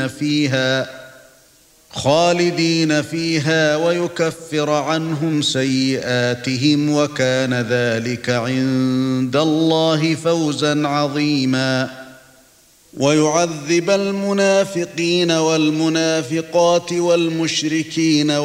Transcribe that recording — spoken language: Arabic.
خالدين فيها ويكفر عنهم سيئاتهم وكان ذلك عند الله فوزا عظيما ويعذب المنافقين والمنافقات والمشركين